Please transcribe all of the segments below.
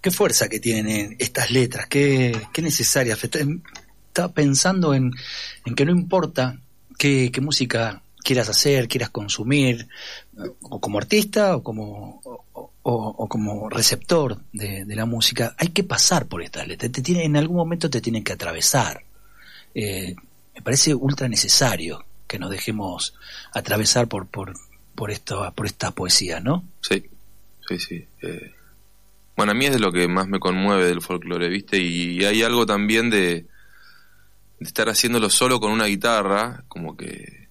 qué fuerza que tienen estas letras, qué necesarias. Estaba pensando en que no importa qué música quieras hacer, quieras consumir, o como artista o como receptor de la música, hay que pasar por estas letras. En algún momento te tienen que atravesar. Me parece ultra necesario que nos dejemos atravesar por esta poesía, ¿no? Sí. Bueno, a mí es de lo que más me conmueve del folclore, ¿viste? Y hay algo también de estar haciéndolo solo con una guitarra, como que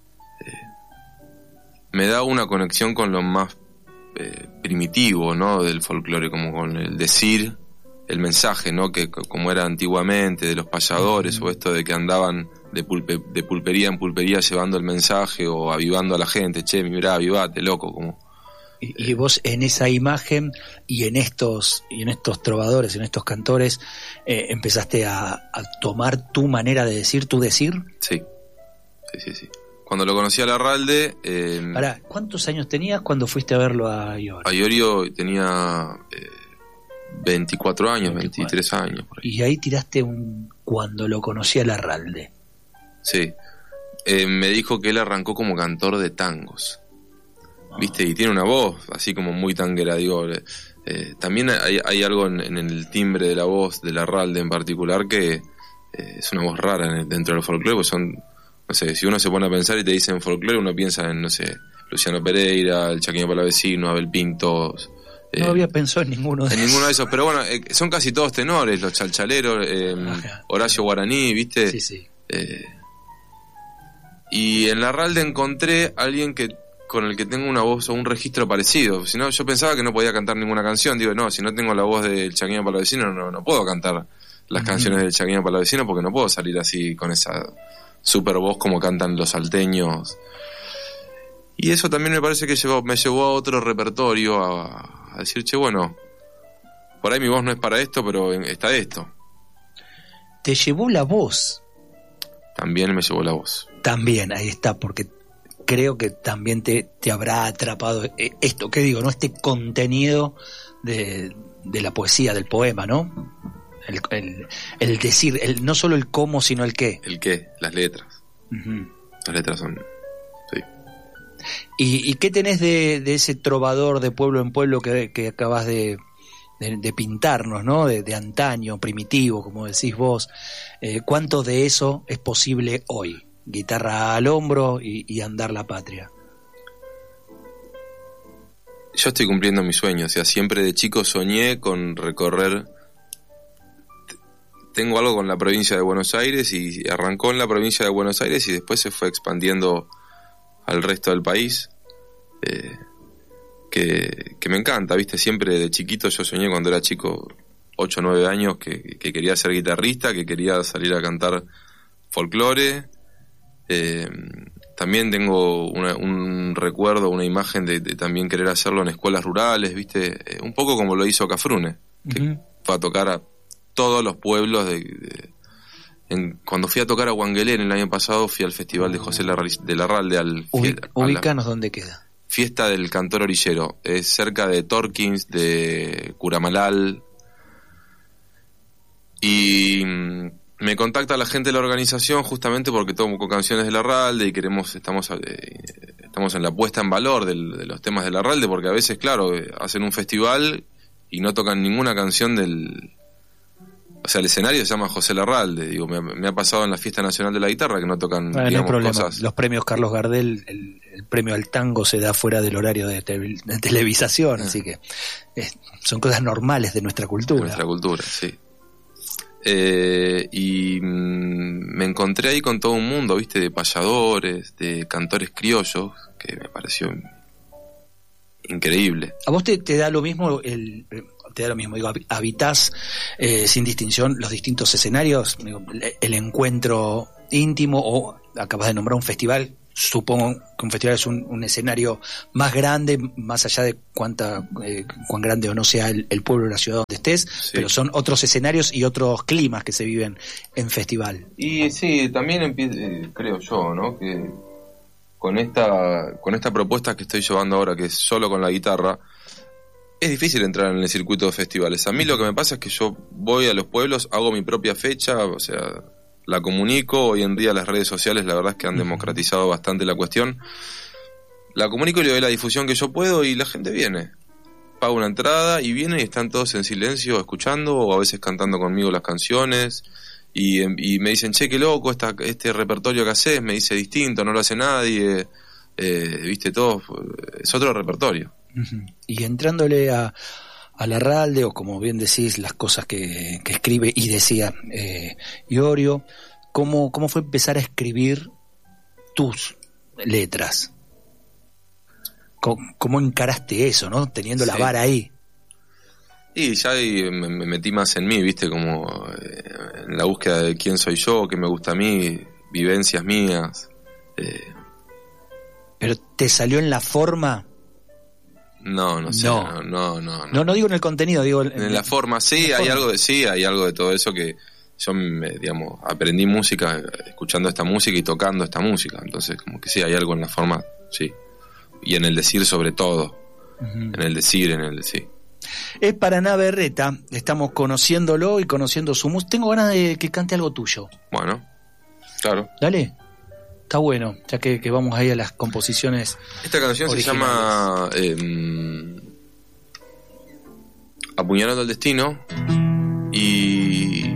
me da una conexión con lo más primitivo, ¿no? Del folclore, como con el decir, el mensaje, ¿no? Que como era antiguamente, de los payadores, o esto de que andaban de pulpería en pulpería llevando el mensaje o avivando a la gente, che, mirá, avivate, loco, como... Y vos en esa imagen y en estos trovadores, en estos cantores, empezaste a tomar tu manera de decir, tu decir. Sí. Cuando lo conocí a Larralde... Pará, ¿cuántos años tenías cuando fuiste a verlo a Iorio? A Iorio tenía 24 años, 23 años. Por ahí. Y ahí tiraste cuando lo conocí a Larralde. Sí. Me dijo que él arrancó como cantor de tangos. ¿Viste? Y tiene una voz así como muy tanguera, digo. También hay algo en el timbre de la voz de Larralde en particular que es una voz rara dentro del folclore, pues son, no sé, si uno se pone a pensar y te dicen folclore, uno piensa en, no sé, Luciano Pereira, el Chaqueño Palavecino, Abel Pintos. No había pensado en ninguno de esos, pero bueno, son casi todos tenores, los chalchaleros, Horacio Guaraní, ¿viste? Sí. Y en Larralde encontré a alguien con el que tengo una voz o un registro parecido. Si no, yo pensaba que no podía cantar ninguna canción. Digo, no, si no tengo la voz del Chaqueño Palavecino, no puedo cantar las canciones del Chaqueño Palavecino, porque no puedo salir así con esa super voz como cantan los salteños. Y eso también me parece que me llevó a otro repertorio, a decir, che, bueno, por ahí mi voz no es para esto, pero está esto. ¿Te llevó la voz? También me llevó la voz. También, ahí está, porque creo que también te habrá atrapado esto, ¿qué digo? ¿No? Este contenido de la poesía, del poema, ¿no? El decir, no solo el cómo, sino el qué. El qué, las letras. Uh-huh. Las letras son... Sí. ¿Y qué tenés de ese trovador de pueblo en pueblo que acabas de pintarnos, ¿no? De antaño, primitivo, como decís vos. ¿Cuánto de eso es posible hoy? Guitarra al hombro y andar la patria. Yo estoy cumpliendo mi sueño, o sea, siempre de chico soñé con recorrer. Tengo algo con la provincia de Buenos Aires y arrancó en la provincia de Buenos Aires y después se fue expandiendo al resto del país. Que me encanta, ¿viste? Siempre de chiquito yo soñé cuando era chico, 8 o 9 años, que quería ser guitarrista, que quería salir a cantar folclore. También tengo un recuerdo, una imagen de también querer hacerlo en escuelas rurales, ¿viste? Un poco como lo hizo Cafrune, que fue a tocar a todos los pueblos cuando fui a tocar a Huanguelén el año pasado, fui al festival de José de Larralde. Ubícanos dónde queda. Fiesta del Cantor Orillero, es cerca de Torkins, de Curamalal. Y me contacta la gente de la organización justamente porque toco canciones de Larralde y estamos en la puesta en valor de los temas de Larralde, porque a veces, claro, hacen un festival y no tocan ninguna canción o sea, el escenario se llama José Larralde. Digo, me ha pasado en la Fiesta Nacional de la Guitarra que no tocan, no hay problema. Cosas. Los premios Carlos Gardel, el premio al tango se da fuera del horario de televisación, así que son cosas normales de nuestra cultura. De nuestra cultura, sí. Y me encontré ahí con todo un mundo, ¿viste? De payadores, de cantores criollos, que me pareció increíble. ¿A vos te da lo mismo digo, habitás sin distinción los distintos escenarios, digo, el encuentro íntimo, o acabas de nombrar un festival? Supongo que un festival es un escenario más grande, más allá de cuán grande o no sea el pueblo o la ciudad donde estés, sí. Pero son otros escenarios y otros climas que se viven en festival. Y sí, también creo yo, ¿no? Que con esta propuesta que estoy llevando ahora, que es solo con la guitarra, es difícil entrar en el circuito de festivales. A mí lo que me pasa es que yo voy a los pueblos, hago mi propia fecha, o sea, la comunico. Hoy en día las redes sociales la verdad es que han democratizado bastante la cuestión. La comunico y le doy la difusión que yo puedo y la gente viene. Pago una entrada y viene y están todos en silencio escuchando o a veces cantando conmigo las canciones y me dicen, che, qué loco este repertorio que haces, me dice distinto, no lo hace nadie, viste, todo, es otro repertorio. Y entrándole a Larralde, o como bien decís, las cosas que escribe y decía Iorio, ¿cómo fue empezar a escribir tus letras? ¿Cómo encaraste eso, no? Teniendo la vara ahí. Y ya ahí me metí más en mí, viste, como en la búsqueda de quién soy yo, qué me gusta a mí, vivencias mías. ¿Pero te salió en la forma? No sé, no. No digo en el contenido, digo en la forma, sí, hay algo de todo eso que yo digamos, aprendí música escuchando esta música y tocando esta música, entonces como que sí, hay algo en la forma, sí. Y en el decir sobre todo, en el decir. Es Paraná Berreta, estamos conociéndolo y conociendo su música. Tengo ganas de que cante algo tuyo. Bueno, claro. Dale, está bueno, ya que vamos ahí a las composiciones. Esta canción originales. Se llama Apuñalando al Destino y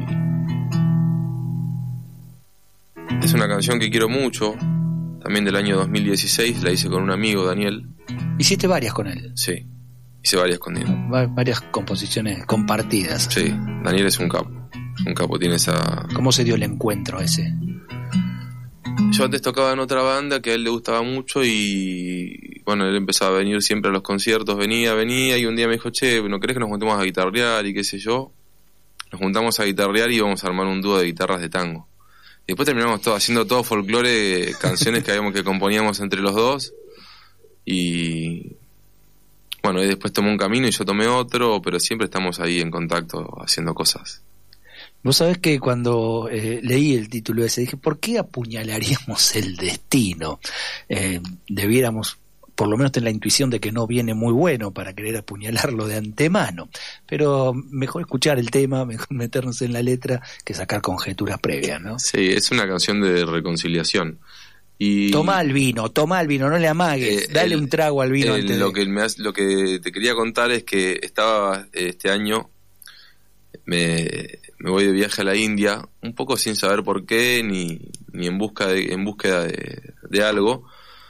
es una canción que quiero mucho. También del año 2016, la hice con un amigo, Daniel. ¿Hiciste varias con él? Sí, hice varias con él. Varias composiciones compartidas. Sí, Daniel es un capo, tiene esa... ¿Cómo se dio el encuentro ese? Yo antes tocaba en otra banda que a él le gustaba mucho y bueno, él empezaba a venir siempre a los conciertos, venía y un día me dijo, che, ¿no querés que nos juntemos a guitarrear y qué sé yo? Nos juntamos a guitarrear y íbamos a armar un dúo de guitarras de tango. Y después terminamos haciendo todo folclore, canciones que componíamos entre los dos. Y bueno, él después tomó un camino y yo tomé otro, pero siempre estamos ahí en contacto haciendo cosas. Vos sabés que cuando leí el título ese dije, ¿por qué apuñalaríamos el destino? Debiéramos por lo menos tener la intuición de que no viene muy bueno para querer apuñalarlo de antemano, pero mejor escuchar el tema, mejor meternos en la letra que sacar conjeturas previas, ¿no? Sí, es una canción de reconciliación. Y Toma el vino, no le amagues, dale un trago al vino antes lo que te quería contar es que estaba este año, me voy de viaje a la India, un poco sin saber por qué, ni en búsqueda de algo.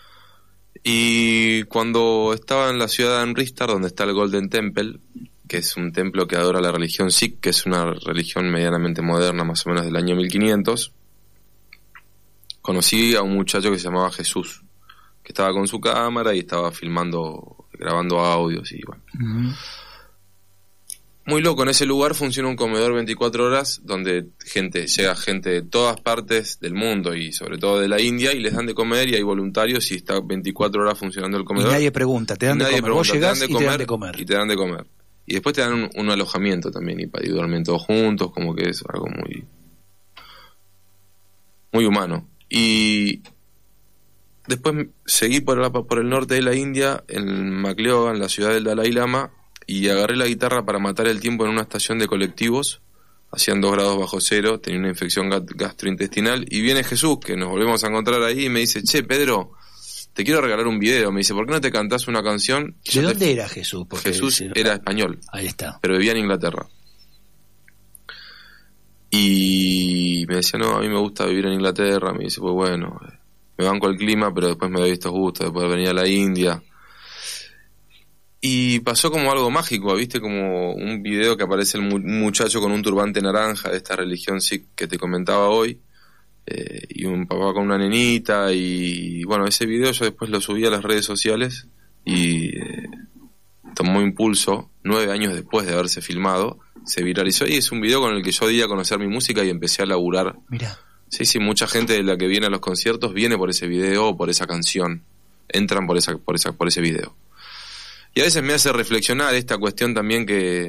Y cuando estaba en la ciudad de Amritsar, donde está el Golden Temple, que es un templo que adora la religión Sikh, que es una religión medianamente moderna, más o menos del año 1500, conocí a un muchacho que se llamaba Jesús, que estaba con su cámara y estaba grabando audios y bueno. Muy loco, en ese lugar funciona un comedor 24 horas donde llega gente de todas partes del mundo y sobre todo de la India y les dan de comer y hay voluntarios y está 24 horas funcionando el comedor. Y nadie pregunta, te dan de comer. Vos llegás y te dan de comer. Y te dan de comer. Y después te dan un alojamiento también y duermen todos juntos, como que es algo muy, muy humano. Y después seguí por el norte de la India, en McLeod, en la ciudad del Dalai Lama, y agarré la guitarra para matar el tiempo en una estación de colectivos. Hacían 2 grados bajo cero, tenía una infección gastrointestinal y viene Jesús, que nos volvemos a encontrar ahí, y me dice, che, Pedro, te quiero regalar un video. Me dice, ¿por qué no te cantás una canción? ¿De dónde era Jesús? Porque Jesús era español. Ahí está. Pero vivía en Inglaterra. Y me decía, no, a mí me gusta vivir en Inglaterra. Me dice, pues bueno, me banco el clima, pero después me doy estos gustos de poder venir a la India. Y pasó como algo mágico, ¿viste? Como un video que aparece el muchacho con un turbante naranja de esta religión Sikh que te comentaba hoy, y un papá con una nenita, y bueno, ese video yo después lo subí a las redes sociales y tomó impulso 9 años después de haberse filmado, se viralizó y es un video con el que yo di a conocer mi música y empecé a laburar. Mirá. Sí, mucha gente de la que viene a los conciertos viene por ese video o por esa canción, entran por ese video. Y a veces me hace reflexionar esta cuestión también que,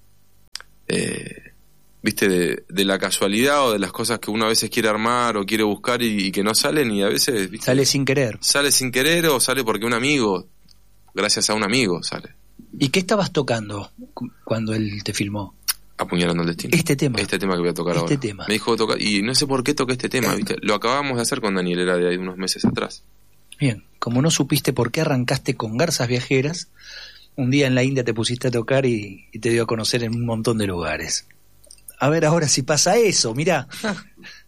viste, de la casualidad o de las cosas que uno a veces quiere armar o quiere buscar y que no salen y a veces, ¿viste? Sale sin querer. Sale sin querer o sale porque un amigo, gracias a un amigo sale. ¿Y qué estabas tocando cuando él te filmó? Apuñalando el destino. Este tema que voy a tocar ahora. Tema. Me dijo tocar, y no sé por qué toqué este tema, ¿viste? Lo acabamos de hacer con Daniel, era de ahí unos meses atrás. Bien, como no supiste por qué arrancaste con Garzas Viajeras, un día en la India te pusiste a tocar y te dio a conocer en un montón de lugares. A ver ahora si pasa eso, mirá.